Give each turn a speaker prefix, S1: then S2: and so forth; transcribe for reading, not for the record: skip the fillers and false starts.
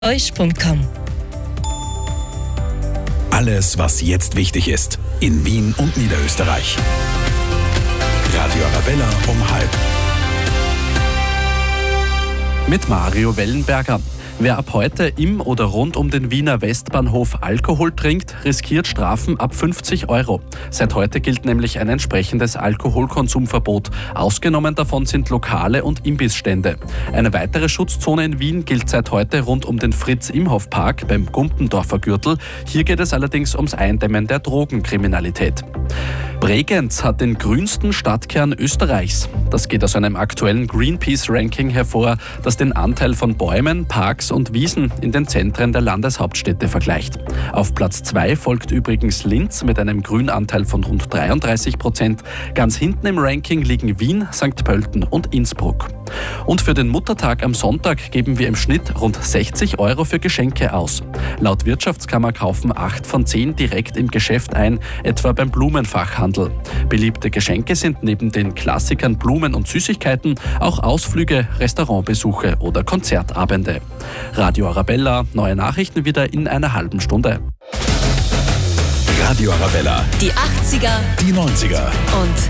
S1: euch.com.
S2: Alles, was jetzt wichtig ist, in Wien und Niederösterreich. Radio Arabella um 12:30.
S3: Mit Mario Wellenberger. Wer ab heute im oder rund um den Wiener Westbahnhof Alkohol trinkt, riskiert Strafen ab 50 €. Seit heute gilt nämlich ein entsprechendes Alkoholkonsumverbot. Ausgenommen davon sind Lokale und Imbissstände. Eine weitere Schutzzone in Wien gilt seit heute rund um den Fritz-Imhoff-Park beim Gumpendorfer Gürtel. Hier geht es allerdings ums Eindämmen der Drogenkriminalität. Bregenz hat den grünsten Stadtkern Österreichs. Das geht aus einem aktuellen Greenpeace-Ranking hervor, das den Anteil von Bäumen, Parks und Wiesen in den Zentren der Landeshauptstädte vergleicht. Auf Platz 2 folgt übrigens Linz mit einem Grünanteil von rund 33%. Ganz hinten im Ranking liegen Wien, St. Pölten und Innsbruck. Und für den Muttertag am Sonntag geben wir im Schnitt rund 60 € für Geschenke aus. Laut Wirtschaftskammer kaufen 8 von 10 direkt im Geschäft ein, etwa beim Blumenfachhandel. Beliebte Geschenke sind neben den Klassikern Blumen und Süßigkeiten auch Ausflüge, Restaurantbesuche oder Konzertabende. Radio Arabella, neue Nachrichten wieder in einer halben Stunde.
S2: Radio Arabella.
S1: Die 80er
S2: Die 90er.
S1: und